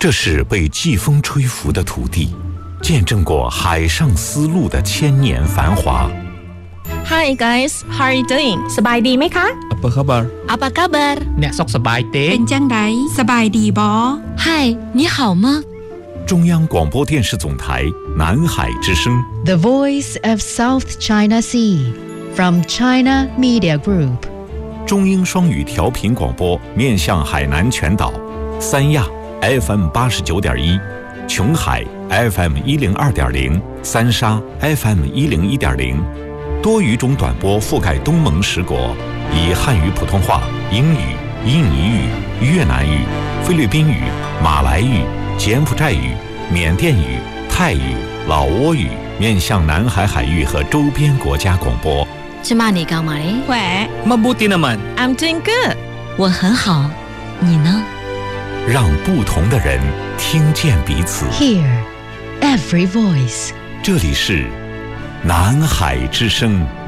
这是被季风吹拂的土地，见证过海上丝路的千年繁华。 Hi guys, how are you doing? สบายดีไหมคะ Apa khabar? Apa kabar? អ្នកសុខសប្បាយទេเป็นจังไดสบายดีบอ Hi, 你好吗？ 中央广播电视总台南海之声 The Voice of South China Sea from China Media Group 中英双语调频广播，面向海南全岛，三亚 FM 89.1，琼海 FM 102.0，三沙 FM 101.0，多语种短波覆盖东盟10国，以汉语、普通话、英语、印尼语、越南语、菲律宾语、马来语、柬埔寨语、缅甸语、泰语、老挝语，面向南海海域和周边国家广播。 芝麻你干嘛嘞？ แหว Mabuti naman. I'm doing good. 我很好，你呢？ 让不同的人听见彼此。 Hear every voice 这里是南海之声。